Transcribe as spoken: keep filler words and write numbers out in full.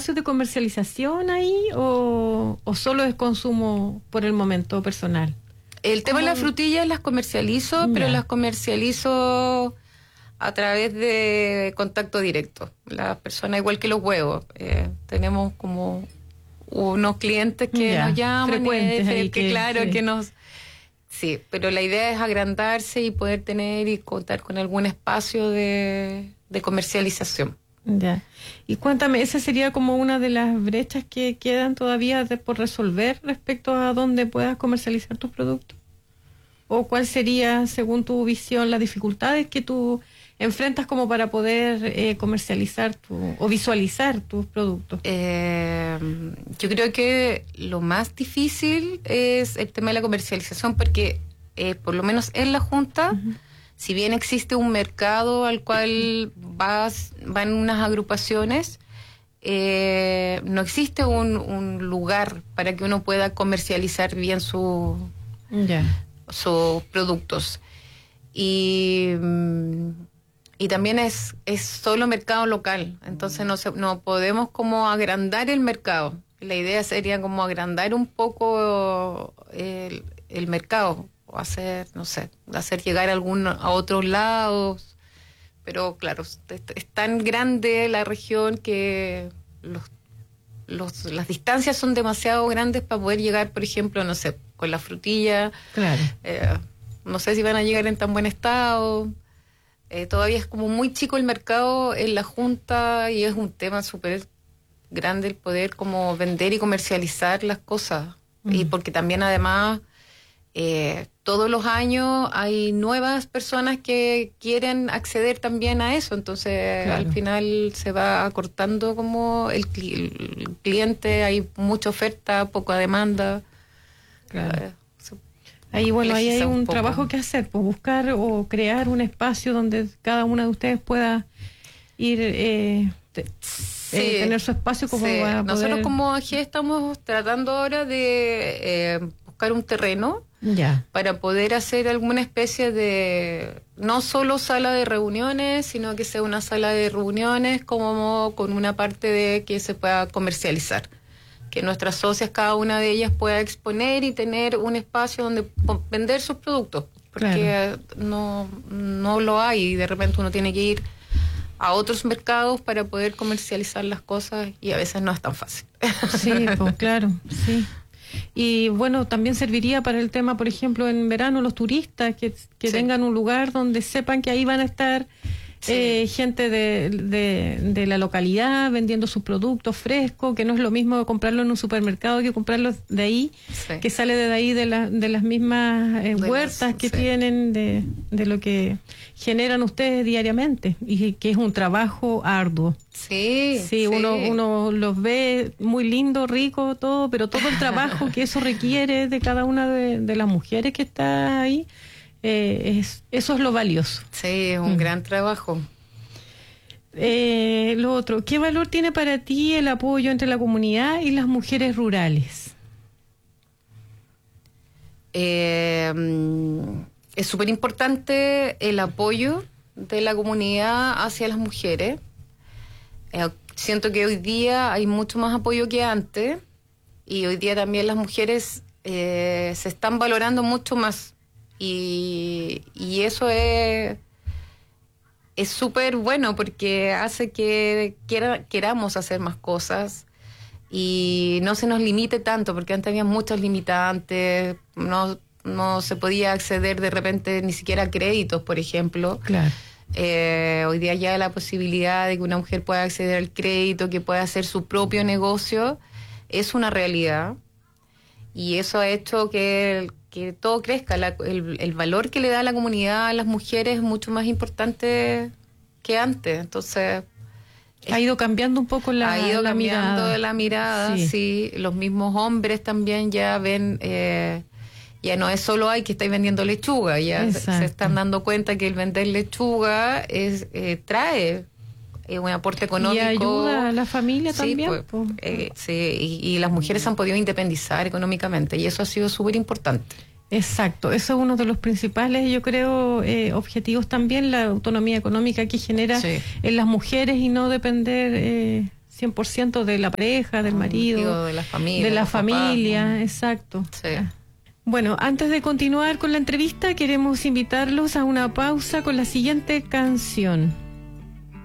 espacios de comercialización ahí o, o solo es consumo por el momento personal? El tema de las frutillas las comercializo, ya. pero las comercializo a través de contacto directo. Las personas, igual que los huevos, eh, tenemos como unos clientes que ya. nos llaman, frecuentes, y, ahí que, que claro, sí. que nos... Sí, pero la idea es agrandarse y poder tener y contar con algún espacio de, de comercialización. Ya. Y cuéntame, ¿esa sería como una de las brechas que quedan todavía de, por resolver respecto a dónde puedas comercializar tus productos? ¿O cuál sería, según tu visión, las dificultades que tú enfrentas como para poder eh, comercializar tu, o visualizar tus productos? Eh, yo creo que lo más difícil es el tema de la comercialización, porque eh, por lo menos en la Junta, uh-huh. si bien existe un mercado al cual vas, van unas agrupaciones, eh, no existe un, un lugar para que uno pueda comercializar bien su, yeah. sus productos. Y... Y también es, es solo mercado local, entonces no, se, no podemos como agrandar el mercado. La idea sería como agrandar un poco el, el mercado, o hacer, no sé, hacer llegar a, algún, a otros lados. Pero claro, es, es tan grande la región que los, los, las distancias son demasiado grandes para poder llegar, por ejemplo, no sé, con la frutilla. Claro. Eh, no sé si van a llegar en tan buen estado. Eh, todavía es como muy chico el mercado en la Junta y es un tema súper grande el poder como vender y comercializar las cosas. Mm. Y porque también además eh, todos los años hay nuevas personas que quieren acceder también a eso, entonces claro. al final se va acortando como el, el cliente, hay mucha oferta, poca demanda. Claro. Eh, Ahí, bueno, ahí hay un, un trabajo que hacer, pues buscar o crear un espacio donde cada una de ustedes pueda ir, eh, te, sí, eh, tener su espacio como sí. para Nosotros poder... como A G estamos tratando ahora de eh, buscar un terreno ya. para poder hacer alguna especie de, no solo sala de reuniones, sino que sea una sala de reuniones como con una parte de que se pueda comercializar. Que nuestras socias, cada una de ellas pueda exponer y tener un espacio donde vender sus productos, porque claro. no, no lo hay y de repente uno tiene que ir a otros mercados para poder comercializar las cosas y a veces no es tan fácil. Sí, pues claro, sí. Y bueno, también serviría para el tema, por ejemplo, en verano los turistas que, que sí. tengan un lugar donde sepan que ahí van a estar sí. eh, gente de, de, de la localidad vendiendo sus productos frescos, que no es lo mismo comprarlo en un supermercado que comprarlo de ahí, sí. que sale de ahí de, la, de las mismas eh, huertas las, que sí. tienen, de, de lo que generan ustedes diariamente, y que es un trabajo arduo. Sí, sí, sí. Uno, uno los ve muy lindo, rico, todo, pero todo el trabajo que eso requiere de cada una de, de las mujeres que está ahí, eh, es, eso es lo valioso. Sí, es un mm. gran trabajo. Eh, lo otro, ¿qué valor tiene para ti el apoyo entre la comunidad y las mujeres rurales? Eh, es súper importante el apoyo de la comunidad hacia las mujeres. Eh, siento que hoy día hay mucho más apoyo que antes, y hoy día también las mujeres eh, se están valorando mucho más, y, y eso es es súper bueno porque hace que quiera, queramos hacer más cosas y no se nos limite tanto, porque antes había muchos limitantes, no, no se podía acceder de repente ni siquiera a créditos, por ejemplo. Claro. Eh, hoy día ya la posibilidad de que una mujer pueda acceder al crédito, que pueda hacer su propio negocio, es una realidad, y eso ha hecho que, que todo crezca. La, el, el valor que le da la comunidad a las mujeres es mucho más importante que antes. Entonces ha ido cambiando un poco la, ha ido la cambiando mirada. la mirada, sí. sí. Los mismos hombres también ya ven... Eh, ya no es solo hay que estáis vendiendo lechuga, ya Exacto. se están dando cuenta que el vender lechuga es eh, trae eh, un aporte económico. Y ayuda a la familia sí, también. Pues, pues. Eh, sí, y, y las mujeres se han podido independizar económicamente, y eso ha sido súper importante. Exacto, eso es uno de los principales, yo creo, eh, objetivos también, la autonomía económica que genera sí. en las mujeres, y no depender... Eh, cien por ciento de la pareja, del marido, Digo, de la familia. de la los familia, papás, ¿no? exacto. Sí. Bueno, antes de continuar con la entrevista, queremos invitarlos a una pausa con la siguiente canción.